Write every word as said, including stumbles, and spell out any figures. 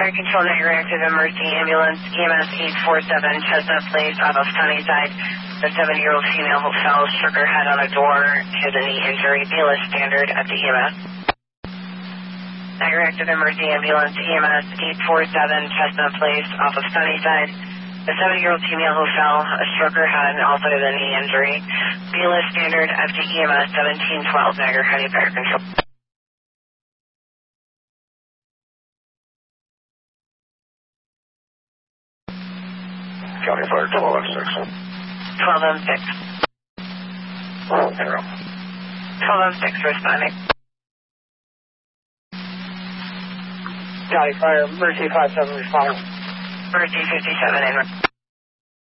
Fire Control, Niagara Active Emergency Ambulance, E M S eight four seven, Chestnut Place, off of Sunnyside. The seventy-year-old female who fell struck her head on a door, has a knee injury. B L S standard at the E M S. Niagara Active Emergency Ambulance, E M S eight four seven, Chestnut Place, off of Sunnyside. The seventy-year-old female who fell struck her head and also has a knee injury. B L S standard at the E M S seventeen twelve, Niagara County Fire Control. County Fire twelve M six. twelve M six. Zero. twelve M six responding. County Fire, Mercy five seven responding. Mercy fifty-seven in.